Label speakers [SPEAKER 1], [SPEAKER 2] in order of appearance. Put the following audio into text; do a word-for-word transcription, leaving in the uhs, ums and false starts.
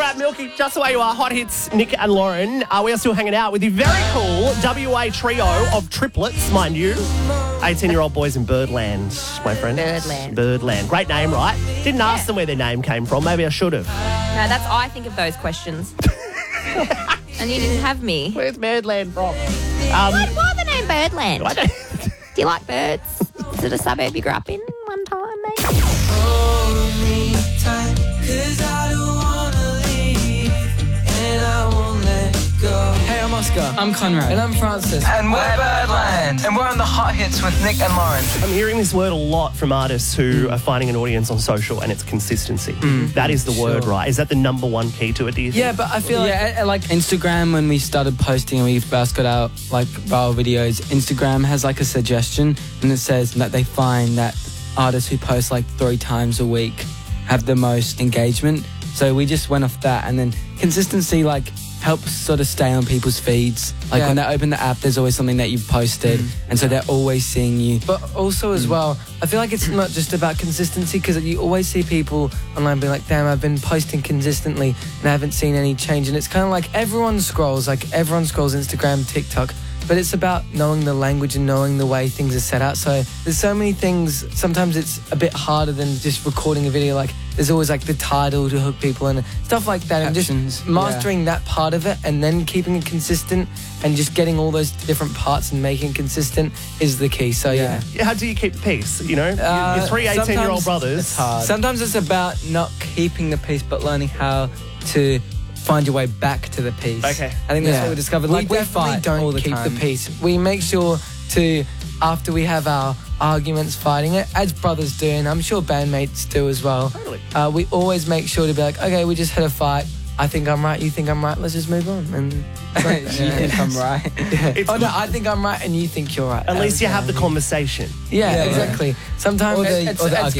[SPEAKER 1] uh, Milky, just the way you are. Hot hits, Nick and Lauren. Uh, we are still hanging out with the very cool W A trio of triplets, mind you. eighteen-year-old boys in Birdland, my friend.
[SPEAKER 2] Birdland.
[SPEAKER 1] Birdland. Great name, right? Didn't ask
[SPEAKER 2] Yeah.
[SPEAKER 1] them where their name came from. Maybe I should have.
[SPEAKER 2] No, that's I think of those questions. And you didn't have me.
[SPEAKER 1] Where's Birdland from? Um,
[SPEAKER 2] Why, why the name Birdland?
[SPEAKER 1] I don't...
[SPEAKER 2] Do you like birds? Is it a suburb you grew up in one time, maybe?
[SPEAKER 3] Hold me tight, 'cause I don't wanna leave, and I won't let go.
[SPEAKER 4] Hey, I'm Oscar.
[SPEAKER 5] I'm Conrad.
[SPEAKER 4] And I'm Francis.
[SPEAKER 3] And we're Birdland, and we're on the Hot Hits with Nick and Lauren.
[SPEAKER 1] I'm hearing this word a lot from artists who
[SPEAKER 4] Mm.
[SPEAKER 1] are finding an audience on social, and it's consistency. That is the word,
[SPEAKER 4] Sure.
[SPEAKER 1] right? Is that the number one key to it, do you think?
[SPEAKER 4] Yeah, but I feel like...
[SPEAKER 5] Yeah, uh, like Instagram, when we started posting and we first got out like viral videos, Instagram has like a suggestion and it says that they find that artists who post like three times a week have the most engagement. So we just went off that, and then consistency like helps sort of stay on people's feeds. Like
[SPEAKER 4] Yeah.
[SPEAKER 5] when they open the app, there's always something that you've posted, and so they're always seeing you.
[SPEAKER 4] But also as well, I feel like it's not just about consistency, because you always see people online being like, damn, I've been posting consistently and I haven't seen any change. And it's kind of like everyone scrolls, like everyone scrolls Instagram, TikTok, but it's about knowing the language and knowing the way things are set out. So there's so many things, sometimes it's a bit harder than just recording a video. Like there's always like the title to hook people and stuff like that.
[SPEAKER 5] Captions,
[SPEAKER 4] and just mastering that part of it and then keeping it consistent and just getting all those different parts and making it consistent is the key. So yeah.
[SPEAKER 1] Yeah, How do you keep the peace? You know,
[SPEAKER 4] Uh,
[SPEAKER 1] your three eighteen-year-old
[SPEAKER 4] sometimes
[SPEAKER 1] brothers.
[SPEAKER 4] it's hard. Sometimes it's about not keeping the peace, but learning how to find your way back to the peace.
[SPEAKER 1] Okay.
[SPEAKER 4] I think that's
[SPEAKER 5] Yeah.
[SPEAKER 4] what we discovered.
[SPEAKER 5] We
[SPEAKER 4] Like we,
[SPEAKER 5] definitely
[SPEAKER 4] fight
[SPEAKER 5] don't
[SPEAKER 4] all the
[SPEAKER 5] keep
[SPEAKER 4] keep
[SPEAKER 5] the
[SPEAKER 4] the peace. We make sure to, after we have our arguments, fighting it, as brothers do, and I'm sure bandmates do as well.
[SPEAKER 1] Totally.
[SPEAKER 4] Uh, we always make sure to be like, okay, we just had a fight. I think I'm right. You think I'm right. Let's just move on. And
[SPEAKER 5] You think I'm right?
[SPEAKER 1] It's
[SPEAKER 4] oh no,
[SPEAKER 1] good.
[SPEAKER 4] I think I'm right, and you think you're right.
[SPEAKER 1] At least you have the
[SPEAKER 4] Okay.
[SPEAKER 1] conversation.
[SPEAKER 4] Yeah,
[SPEAKER 5] Yeah.
[SPEAKER 4] exactly. Sometimes
[SPEAKER 5] Or the-
[SPEAKER 4] it's,
[SPEAKER 5] or the
[SPEAKER 4] it's